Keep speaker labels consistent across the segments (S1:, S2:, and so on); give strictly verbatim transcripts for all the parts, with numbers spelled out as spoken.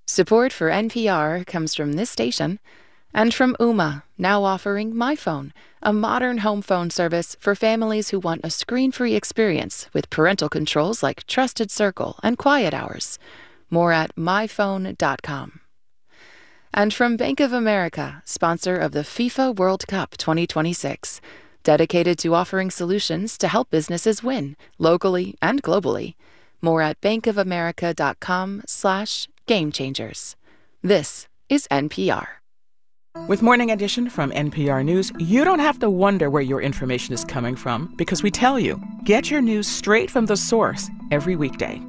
S1: Support for N P R comes from this station and from Ooma, now offering MyPhone, a modern home phone service for families who want a screen-free experience with parental controls like Trusted Circle and Quiet Hours. More at my phone dot com. And from Bank of America, sponsor of the FIFA World Cup twenty twenty-six, dedicated to offering solutions to help businesses win, locally and globally. More at bankofamerica.com slash game changers. This is N P R.
S2: With Morning Edition from N P R News, you don't have to wonder where your information is coming from because we tell you. Get your news straight from the source every weekday.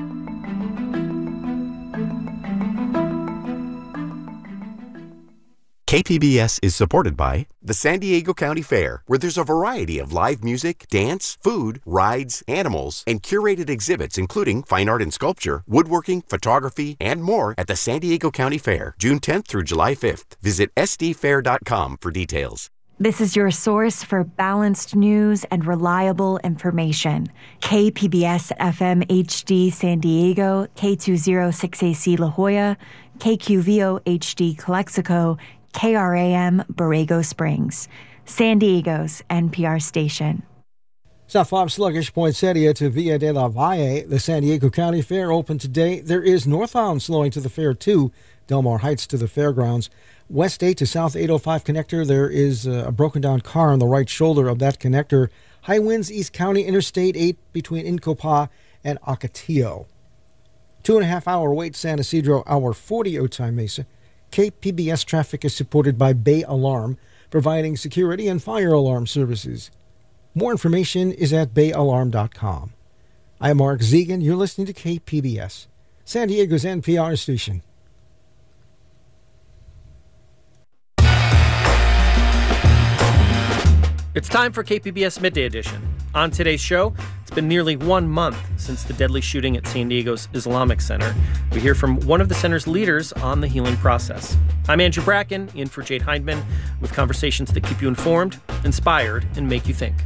S3: K P B S is supported by the San Diego County Fair, where there's a variety of live music, dance, food, rides, animals, and curated exhibits including fine art and sculpture, woodworking, photography, and more at the San Diego County Fair, June tenth through July fifth. Visit S D fair dot com for details.
S4: This is your source for balanced news and reliable information. K P B S F M H D San Diego, K two oh six A C La Jolla, K Q V O H D Calexico, K R A M Borrego Springs, San Diego's N P R station.
S5: South five sluggish Poinsettia to Villa de la Valle. The San Diego County Fair open today. There is northbound slowing to the fair too. Delmar Heights to the fairgrounds. West eight to South eight oh five connector. There is a broken down car on the right shoulder of that connector. High winds East County Interstate eight between Incopa and Ocotillo. Two and a half hour wait San Isidro, hour forty Otay Mesa. K P B S traffic is supported by Bay Alarm, providing security and fire alarm services. More information is at bay alarm dot com. I'm Mark Zegan. You're listening to K P B S, San Diego's N P R station.
S6: It's time for K P B S Midday Edition. On today's show, it's been nearly one month since the deadly shooting at San Diego's Islamic Center. We hear from one of the center's leaders on the healing process. I'm Andrew Bracken, in for Jade Hindman, with conversations that keep you informed, inspired, and make you think.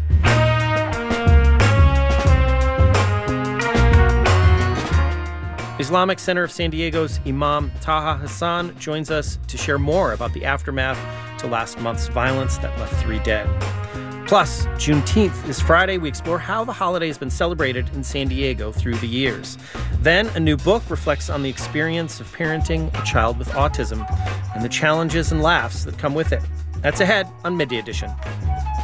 S6: Islamic Center of San Diego's Imam Taha Hassan joins us to share more about the aftermath to last month's violence that left three dead. Plus, Juneteenth is Friday. We explore how the holiday has been celebrated in San Diego through the years. Then, a new book reflects on the experience of parenting a child with autism and the challenges and laughs that come with it. That's ahead on Midday Edition.